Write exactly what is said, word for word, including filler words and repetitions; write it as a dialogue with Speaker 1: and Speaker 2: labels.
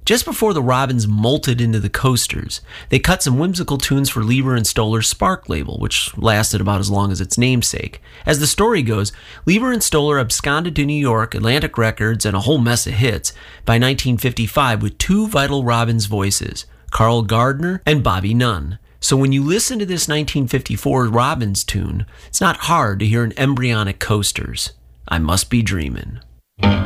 Speaker 1: Just before the Robins molted into the Coasters, they cut some whimsical tunes for Leiber and Stoller's Spark label, which lasted about as long as its namesake. As the story goes, Leiber and Stoller absconded to New York, Atlantic Records, and a whole mess of hits by nineteen fifty-five with two vital Robins voices, Carl Gardner and Bobby Nunn. So when you listen to this nineteen fifty-four Robins tune, it's not hard to hear an embryonic Coasters. I Must Be Dreamin'.